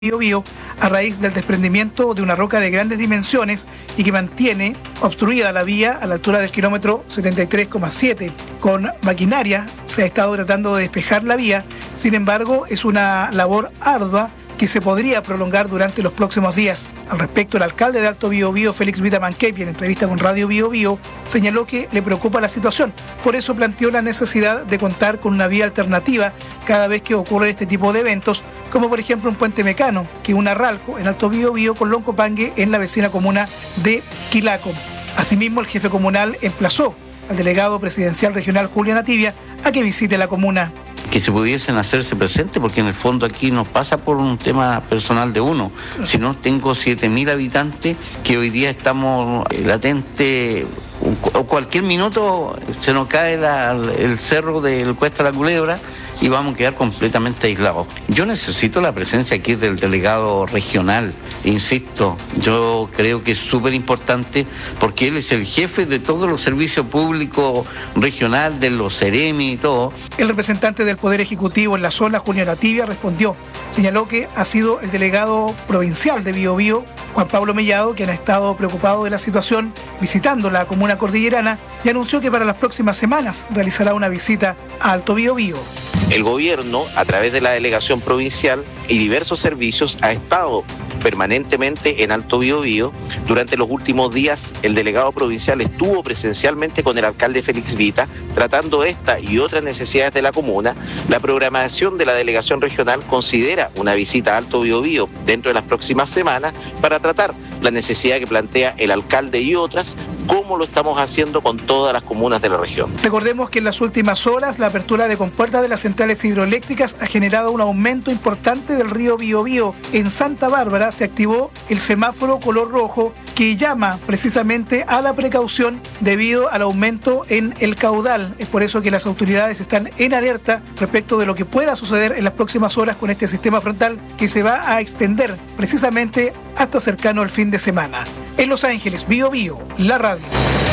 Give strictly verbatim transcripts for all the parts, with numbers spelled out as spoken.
Biobío a raíz del desprendimiento de una roca de grandes dimensiones y que mantiene obstruida la vía a la altura del kilómetro setenta y tres coma siete. Con maquinaria se ha estado tratando de despejar la vía, sin embargo es una labor ardua que se podría prolongar durante los próximos días. Al respecto, el alcalde de Alto Biobío, Félix Vita Manquepi, en entrevista con Radio Biobío, señaló que le preocupa la situación. Por eso planteó la necesidad de contar con una vía alternativa cada vez que ocurre este tipo de eventos, como por ejemplo un puente mecano que une Ralco en Alto Biobío con Loncopangue en la vecina comuna de Quilaco. Asimismo, el jefe comunal emplazó al delegado presidencial regional Julián Ativia a que visite la comuna. Que se pudiesen hacerse presentes, porque en el fondo aquí no pasa por un tema personal de uno, sino tengo siete mil habitantes que hoy día estamos latentes, o cualquier minuto se nos cae la, el cerro del Cuesta de la Culebra y vamos a quedar completamente aislados. Yo necesito la presencia aquí del delegado regional, insisto, yo creo que es súper importante porque él es el jefe de todos los servicios públicos regional, de los Ceremi y todo. El representante del Poder Ejecutivo en la zona, Julián Ativia, respondió. Señaló que ha sido el delegado provincial de Biobío, Juan Pablo Mellado, quien ha estado preocupado de la situación, visitando la comuna cordillerana y anunció que para las próximas semanas realizará una visita a Alto Biobío. El gobierno, a través de la delegación provincial y diversos servicios, ha estado permanentemente en Alto Biobío. Durante los últimos días, el delegado provincial estuvo presencialmente con el alcalde Félix Vita, tratando esta y otras necesidades de la comuna. La programación de la delegación regional considera una visita a Alto Biobío dentro de las próximas semanas para tratar la necesidad que plantea el alcalde y otras, como lo estamos haciendo con todas las comunas de la región. Recordemos que en las últimas horas la apertura de compuertas de las centrales hidroeléctricas ha generado un aumento importante del río Biobío. En Santa Bárbara se activó el semáforo color rojo que llama precisamente a la precaución debido al aumento en el caudal. Es por eso que las autoridades están en alerta respecto de lo que pueda suceder en las próximas horas con este sistema frontal que se va a extender precisamente hasta cercano al fin de semana. En Los Ángeles, Biobío, la radio.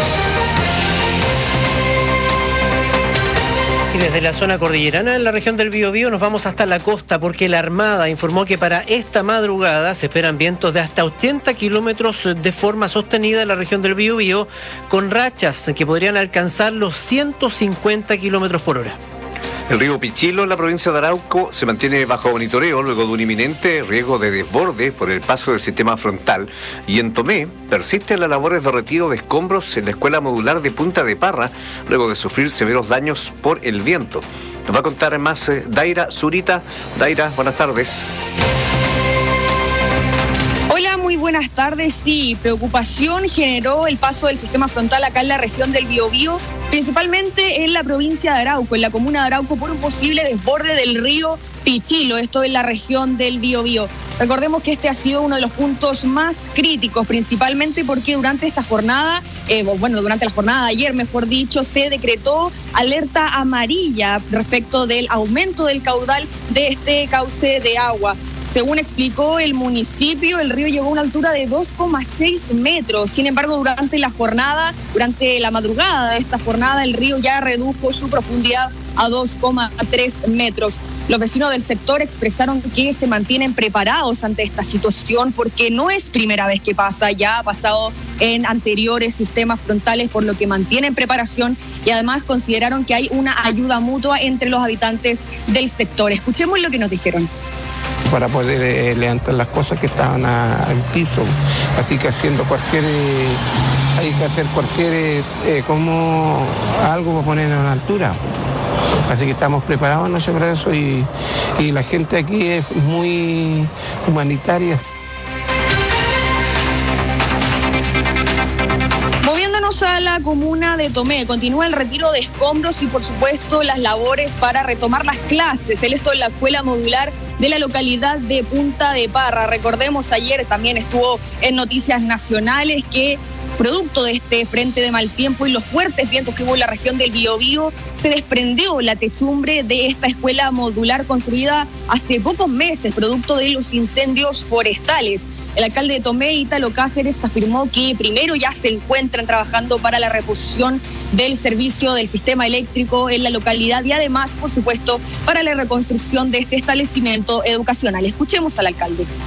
Y desde la zona cordillerana, en la región del Biobío, nos vamos hasta la costa porque la Armada informó que para esta madrugada se esperan vientos de hasta ochenta kilómetros de forma sostenida en la región del Biobío, con rachas que podrían alcanzar los ciento cincuenta kilómetros por hora. El río Pichilo, en la provincia de Arauco, se mantiene bajo monitoreo luego de un inminente riesgo de desborde por el paso del sistema frontal. Y en Tomé persisten las labores de retiro de escombros en la escuela modular de Punta de Parra, luego de sufrir severos daños por el viento. Nos va a contar más eh, Daira Zurita. Daira, buenas tardes. Hola, muy buenas tardes. Sí, preocupación generó el paso del sistema frontal acá en la región del Biobío, principalmente en la provincia de Arauco, en la comuna de Arauco, por un posible desborde del río Pichilo, esto en la región del Biobío. Recordemos que este ha sido uno de los puntos más críticos, principalmente porque durante esta jornada, eh, bueno, durante la jornada de ayer, mejor dicho, se decretó alerta amarilla respecto del aumento del caudal de este cauce de agua. Según explicó el municipio, el río llegó a una altura de dos coma seis metros. Sin embargo, durante la jornada, durante la madrugada de esta jornada, el río ya redujo su profundidad a dos coma tres metros. Los vecinos del sector expresaron que se mantienen preparados ante esta situación porque no es primera vez que pasa, ya ha pasado en anteriores sistemas frontales, por lo que mantienen preparación y además consideraron que hay una ayuda mutua entre los habitantes del sector. Escuchemos lo que nos dijeron. Para poder eh, levantar las cosas que estaban al piso, así que haciendo cualquier, eh, hay que hacer cualquier, eh, eh, como algo para poner a una altura, así que estamos preparados, ¿no?, para eso y, y la gente aquí es muy humanitaria. Moviéndonos a la comuna de Tomé, continúa el retiro de escombros y por supuesto las labores para retomar las clases. El esto en la escuela modular de la localidad de Punta de Parra. Recordemos, ayer también estuvo en Noticias Nacionales que Producto de este frente de mal tiempo y los fuertes vientos que hubo en la región del Biobío, se desprendió la techumbre de esta escuela modular construida hace pocos meses, producto de los incendios forestales. El alcalde de Tomé, Ítalo Cáceres, afirmó que primero ya se encuentran trabajando para la reposición del servicio del sistema eléctrico en la localidad y además, por supuesto, para la reconstrucción de este establecimiento educacional. Escuchemos al alcalde.